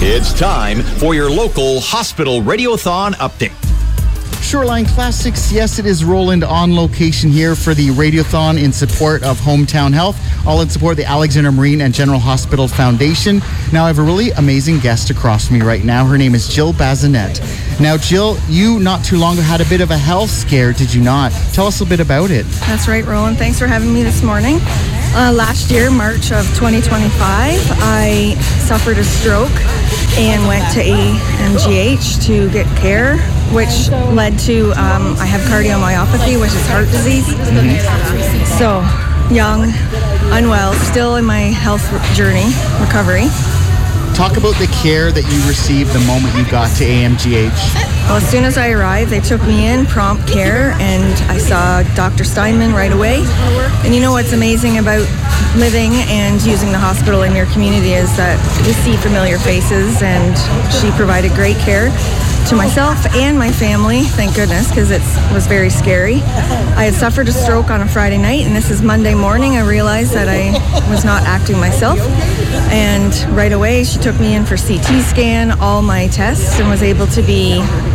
It's time for your local hospital radiothon update. Shoreline Classics, yes, it is Roland on location here for the Radiothon in support of Hometown Health, all in support of the Alexander Marine and General Hospital Foundation. Now, I have a really amazing guest across from me right now. Her name is Jill Bazinet. Now, Jill, you not too long ago had a bit of a health scare, did you not? Tell us a bit about it. That's right, Roland. Thanks for having me this morning. Last year, March of 2025, I suffered a stroke and went to AMGH to get care, which led to, I have cardiomyopathy, which is heart disease. So, young, unwell, still in my health journey, recovery. Talk about the care that you received the moment you got to AMGH. Well, as soon as I arrived, they took me in, prompt care, and I saw Dr. Steinman right away. And you know what's amazing about living and using the hospital in your community is that you see familiar faces, and she provided great care to myself and my family, thank goodness, because it was very scary. I had suffered a stroke on a Friday night, and this is Monday morning. I realized that I was not acting myself, and right away she took me in for CT scan, all my tests, and was able to be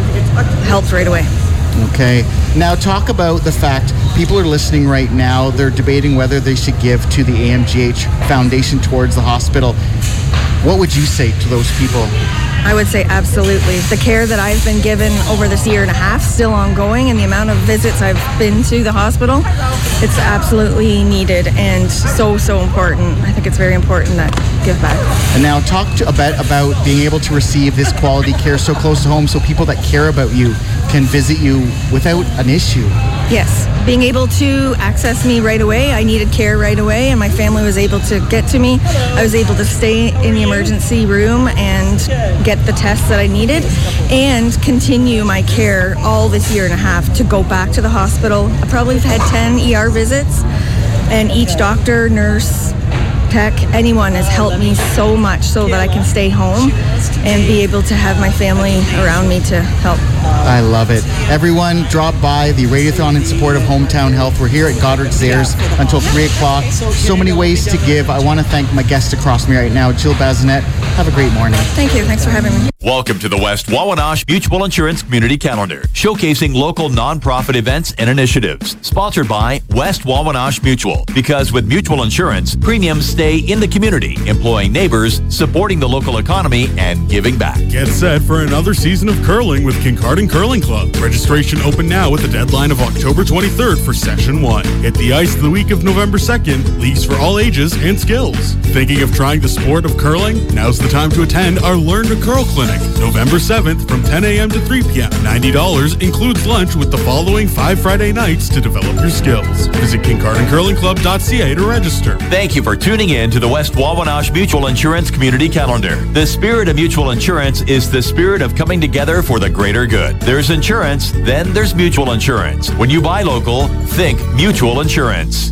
helped right away. Okay. Now talk about the fact people are listening right now. They're debating whether they should give to the AMGH Foundation towards the hospital. What would you say to those people? I would say absolutely. The care that I've been given over this year and a half, still ongoing, and the amount of visits I've been to the hospital, it's absolutely needed and so important. I think it's very important that give back. And now talk a bit about being able to receive this quality care so close to home so people that care about you can visit you without an issue. Yes, being able to access me right away. I needed care right away, and my family was able to get to me. I was able to stay in the emergency room and get the tests that I needed and continue my care all this year and a half to go back to the hospital. I probably have had 10 ER visits, and each doctor, nurse, tech, anyone has helped me so much so that I can stay home and be able to have my family around me to help. I love it. Everyone, drop by the Radiothon in support of Hometown Health. We're here at Goddard Sayers until 3 o'clock. So many ways to give. I want to thank my guest across me right now, Jill Bazinet. Have a great morning. Thank you. Thanks for having me. Welcome to the West Wawanosh Mutual Insurance Community Calendar, showcasing local nonprofit events and initiatives. Sponsored by West Wawanosh Mutual. Because with mutual insurance, premiums stay in the community, employing neighbors, supporting the local economy, and giving back. Get set for another season of curling with Kincardine Curling Club. Registration open now with a deadline of October 23rd for Session 1. Hit the ice the week of November 2nd. Leagues for all ages and skills. Thinking of trying the sport of curling? Now's the time to attend our Learn to Curl Clinic, November 7th from 10 a.m. to 3 p.m. $90 includes lunch with the following 5 Friday nights to develop your skills. Visit KincardinCurlingClub.ca to register. Thank you for tuning in to the West Wawanosh Mutual Insurance Community Calendar. The spirit of mutual insurance is the spirit of coming together for the greater good. There's insurance, then there's mutual insurance. When you buy local, think mutual insurance.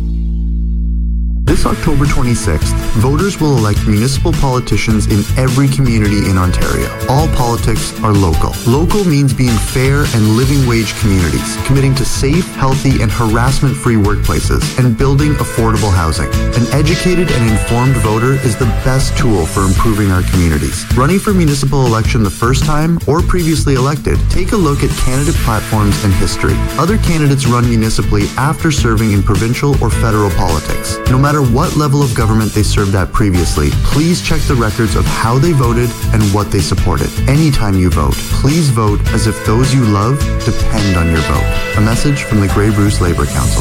This October 26th, voters will elect municipal politicians in every community in Ontario. All politics are local. Local means being fair and living wage communities, committing to safe, healthy, and harassment-free workplaces, and building affordable housing. An educated and informed voter is the best tool for improving our communities. Running for municipal election the first time or previously elected, take a look at candidate platforms and history. Other candidates run municipally after serving in provincial or federal politics. No matter what level of government they served at previously, please check the records of how they voted and what they supported. Anytime you vote, please vote as if those you love depend on your vote. A message from the Grey Bruce Labour Council.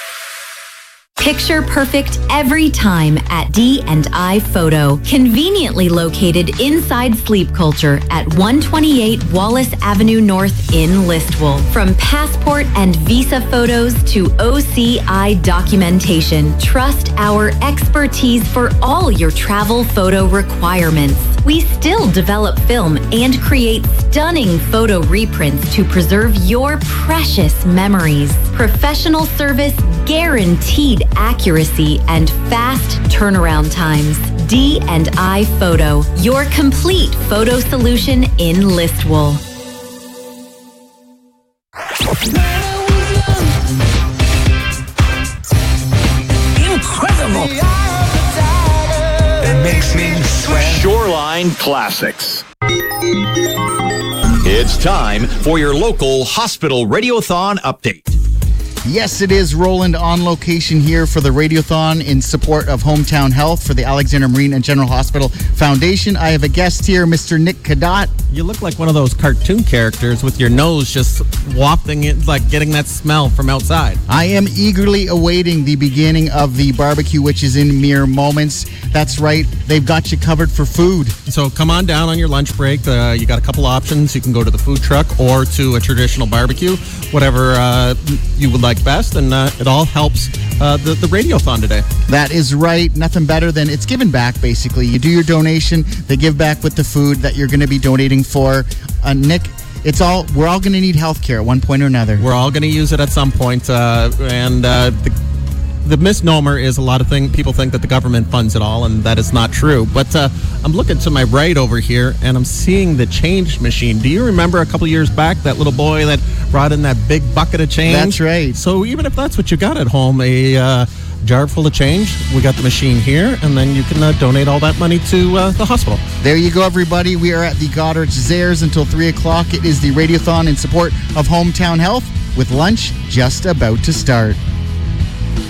Picture perfect every time at D&I Photo. Conveniently located inside Sleep Culture at 128 Wallace Avenue North in Listowel. From passport and visa photos to OCI documentation, trust our expertise for all your travel photo requirements. We still develop film and create stunning photo reprints to preserve your precious memories. Professional service, guaranteed accuracy, and fast turnaround times. D&I Photo, your complete photo solution in Listowel. Incredible! It makes me Shoreline Classics. It's time for your local hospital radiothon update. Yes, it is Roland on location here for the Radiothon in support of Hometown Health for the Alexander Marine and General Hospital Foundation. I have a guest here, Mr. Nick Cadott. You look like one of those cartoon characters with your nose just wafting it, like getting that smell from outside. I am eagerly awaiting the beginning of the barbecue, which is in mere moments. That's right, they've got you covered for food. So come on down on your lunch break. You got a couple options. You can go to the food truck or to a traditional barbecue, whatever you would like best, and it all helps the Radiothon today. That is right. Nothing better than it's giving back, basically. You do your donation, they give back with the food that you're going to be donating for. Nick, we're all going to need health care at one point or another. We're all going to use it at some point, the misnomer is a lot of people think that the government funds it all, and that is not true. But I'm looking to my right over here, and I'm seeing the change machine. Do you remember a couple years back, that little boy that brought in that big bucket of change? That's right. So even if that's what you got at home, a jar full of change, we got the machine here, and then you can donate all that money to the hospital. There you go, everybody. We are at the Goddard Zares until 3 o'clock. It is the Radiothon in support of Hometown Health, with lunch just about to start.